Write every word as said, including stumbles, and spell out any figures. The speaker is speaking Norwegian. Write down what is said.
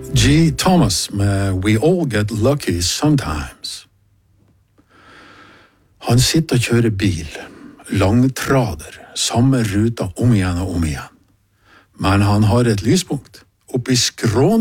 G. Thomas med We All Get Lucky Sometimes. Han sitter og kjører bil, langtrader, samme ruta om igjen og om igjen. Men han har et lyspunkt. Oppi skrån